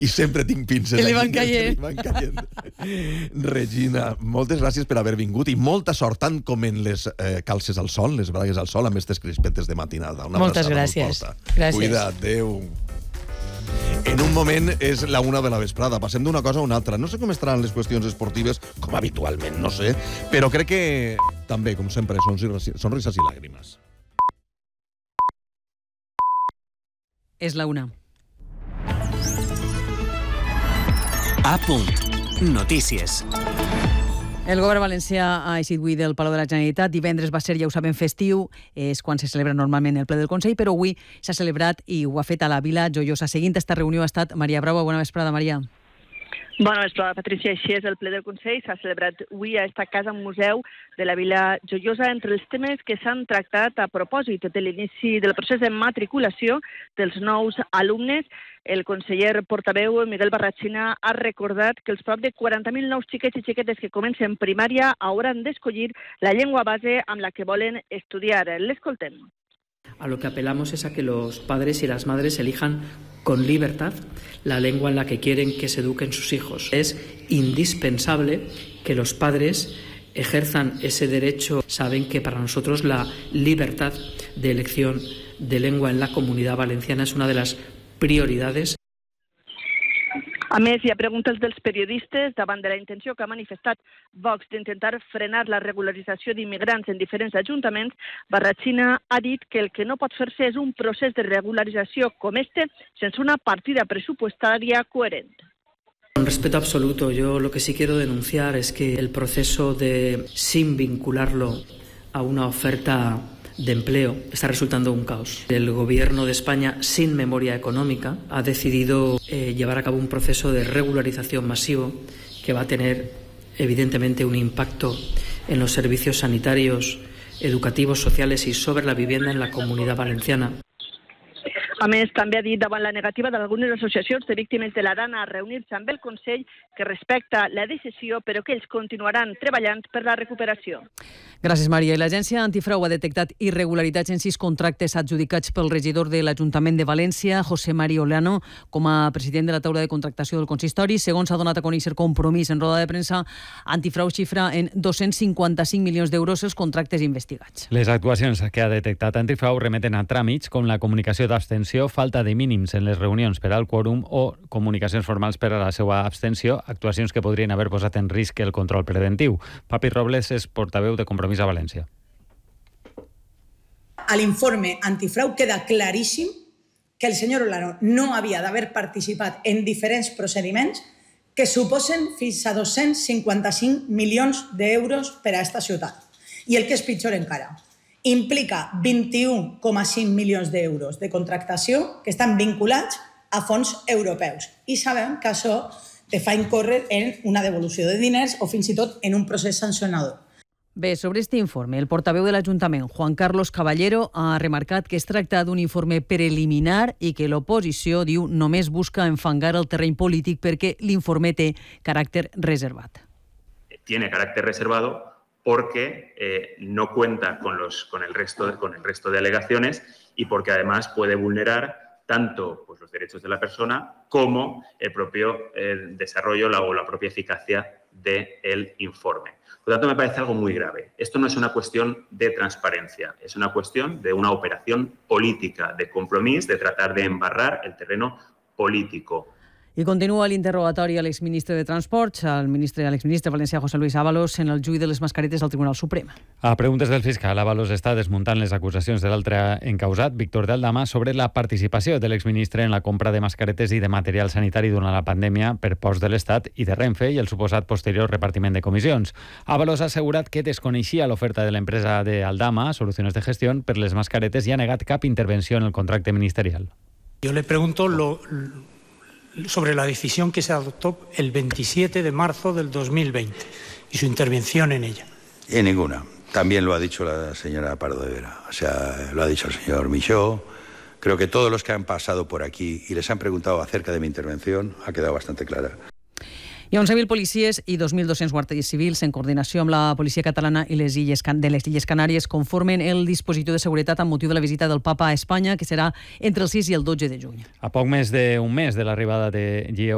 i sempre tinc pinces que li van caient. Regina, moltes gràcies per haver vingut i molta sort, tant com en les calces al sol, les bragues al sol, amb aquestes crispetes de matinada. Moltes gràcies. Gràcies. Cuida't, adéu. En un moment és la 1 de la vesprada. Passem d'una cosa a una altra. No sé com estaran les qüestions esportives, com habitualment, no sé, però crec que també, com sempre, són risses i làgrimes. És la 1. A punt. Notícies. El govern valencià ha eixit avui del Palau de la Generalitat. Divendres va ser, ja ho sabem, festiu. És quan se celebra normalment el ple del Consell, però avui s'ha celebrat i ho ha fet a la Vila Joiosa. Seguint esta reunió ha estat Maria Bravo. Bona vesprada, Maria. Bona vesprada, Patricia. Així és, el ple del Consell s'ha celebrat avui a esta casa museu de la Vila Joiosa. Entre els temes que s'han tractat a propòsit de l'inici del procés de matriculació dels nous alumnes, el conseller portaveu Miguel Barratxina ha recordat que els prop de 40.000 nous xiquets i xiquetes que comencen primària hauran d'escollir la llengua base amb la que volen estudiar. L'escoltem. A lo que apelamos es a que los padres y las madres elijan con libertad la lengua en la que quieren que se eduquen sus hijos. Es indispensable que los padres ejerzan ese derecho. Saben que para nosotros la libertad de elección de lengua en la Comunidad Valenciana es una de las prioridades. A més, hi ha preguntes dels periodistes davant de la intenció que ha manifestat Vox d'intentar frenar la regularització d'immigrants en diferents ajuntaments. Barratxina ha dit que el que no pot fer-se és un procés de regularització com este sense una partida pressupostària coherent. Con respeto absoluto, yo lo que sí quiero denunciar es que el proceso de sin vincularlo a una oferta de empleo está resultando un caos. El gobierno de España, sin memoria económica, ha decidido llevar a cabo un proceso de regularización masivo que va a tener evidentemente un impacto en los servicios sanitarios, educativos, sociales y sobre la vivienda en la Comunidad Valenciana. A més, també ha dit davant la negativa d'algunes associacions de víctimes de l'Arana a reunir-se amb el Consell que respecta la decisió, però que ells continuaran treballant per la recuperació. Gràcies, Maria. I l'Agència Antifrau ha detectat irregularitats en 6 contractes adjudicats pel regidor de l'Ajuntament de València, José María Olano, com a president de la taula de contractació del consistori. Segons s'ha donat a conèixer Compromís en roda de premsa, Antifrau xifra en 255 milions d'euros els contractes investigats. Les actuacions que ha detectat Antifrau remeten a tràmits com la comunicació d'abstenció, falta de mínims en les reunions per al quòrum o comunicacions formals per a la seva abstenció, actuacions que podrien haver posat en risc el control preventiu. Papi Robles és portaveu de Compromís a València. A l'informe antifrau queda claríssim que el senyor Olano no havia d'haver participat en diferents procediments que suposen fins a 255 milions d'euros per a aquesta ciutat. I el que és pitjor encara, implica 21,5 milions d'euros de contractació que estan vinculats a fons europeus. I sabem que això te fa incórrer en una devolució de diners o fins i tot en un procés sancionador. Bé, sobre este informe, el portaveu de l'Ajuntament, Juan Carlos Caballero, ha remarcat que es tracta d'un informe preliminar i que l'oposició, diu, només busca enfangar el terreny polític perquè l'informe té caràcter reservat. Tiene carácter reservado porque no cuenta con el resto de alegaciones y porque además puede vulnerar tanto pues, los derechos de la persona como el propio desarrollo o la propia eficacia del informe. Por lo tanto, me parece algo muy grave. Esto no es una cuestión de transparencia, es una cuestión de una operación política, de Compromís, de tratar de embarrar el terreno político. I continua l'interrogatori a l'exministre de Transports, a l'exministre valencià José Luis Ábalos, en el juí de les mascaretes al Tribunal Suprem. A preguntes del fiscal, Ábalos està desmuntant les acusacions de l'altre encausat, Víctor de Aldama, sobre la participació de l'exministre en la compra de mascaretes i de material sanitari durant la pandèmia per ports de l'Estat i de Renfe i el suposat posterior repartiment de comissions. Ábalos ha assegurat que desconeixia l'oferta de l'empresa de Aldama, Soluciones de Gestión, per les mascaretes i ha negat cap intervenció en el contracte ministerial. Yo le pregunto sobre la decisión que se adoptó el 27 de marzo del 2020 y su intervención en ella. Y ninguna. También lo ha dicho la señora Pardo de Vera. O sea, lo ha dicho el señor Michaud. Creo que todos los que han pasado por aquí y les han preguntado acerca de mi intervención ha quedado bastante clara. Hi ha 11.000 policies i 2.200 guàrdies civils en coordinació amb la policia catalana i les Illes Canàries conformen el dispositiu de seguretat amb motiu de la visita del Papa a Espanya, que serà entre el 6 i el 12 de juny. A poc més d'un mes de l'arribada de Gio